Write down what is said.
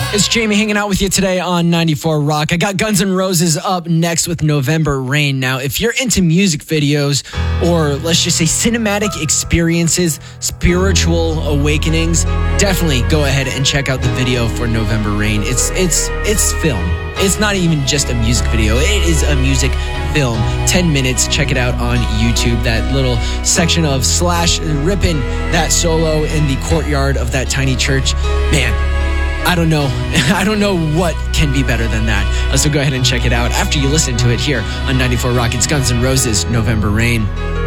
It's Jamie hanging out with you today on 94 Rock. I got Guns N' Roses up next with November Rain. Now, if you're into music videos or let's just say cinematic experiences, spiritual awakenings, definitely go ahead and check out the video for November Rain. It's film. It's not even just a music video. It is a music film. 10 minutes. Check it out on YouTube. That little section of Slash ripping that solo in the courtyard of that tiny church. Man, I don't know. I don't know what can be better than that. So go ahead and check it out after you listen to it here on 94 Rock. It's Guns N' Roses, November Rain.